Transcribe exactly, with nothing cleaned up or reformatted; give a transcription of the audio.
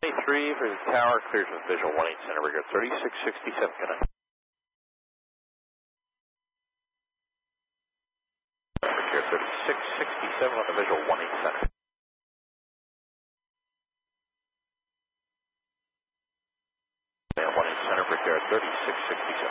three for the tower, clears with visual one eight center, rigor thirty-six sixty-seven, good night. Rigor thirty-six sixty-seven on the visual one eight center. one eight center, rigor thirty-six sixty-seven.